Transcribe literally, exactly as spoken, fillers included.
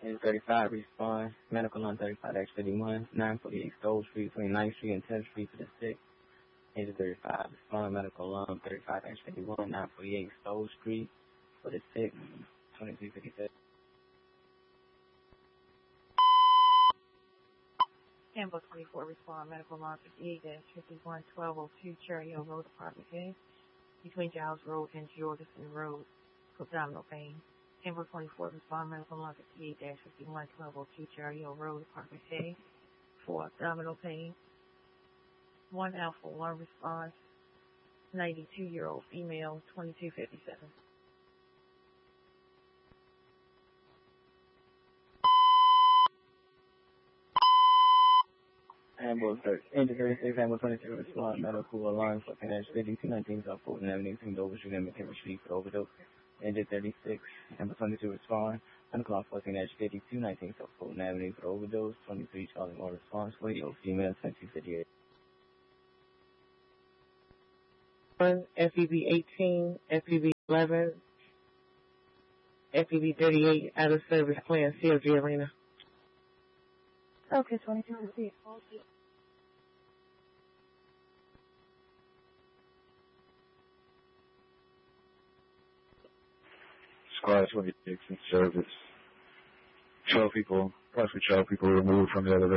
And thirty-five respond. Medical on thirty-five X fifty-one, nine forty-eight Stole Street, twenty-ninth Street and tenth Street for the six. Agent thirty-five respond. Medical on thirty-five X fifty-one, nine forty-eight Stole Street for the six, twenty-two fifty-six. Campbell twenty-four respond. Medical line fifty-eight fifty-one, twelve oh two Cherry Hill Road, Apartment A, between Giles Road and Georgeson Road, for abdominal pain. Campbell twenty-four respond. Medical line fifty-eight fifty-one, twelve oh two Cherry Hill Road, Apartment A, for abdominal pain. One Alpha One response. ninety-two-year-old female, twenty-two fifty-seven. Ambush Engine thirty-six, Ambush twenty-two, respond. Medical alarm for Canal fifty-two nineteen South Fulton Avenue, King Dover Street, and McHenry Street for overdose. Engine thirty-six, Ambush twenty-two, respond. Medical alarm for Canal fifty-two nineteen South Fulton Avenue for overdose. twenty-three Charlie Moore response. forty-year-old female, twenty-two fifty-eight. F E B eighteen, F E B eleven, F E B thirty-eight, out of service plan, C L G Arena. Okay, twenty-two received. Squad twenty-six in service. twelve people, approximately twelve people removed from the elevator.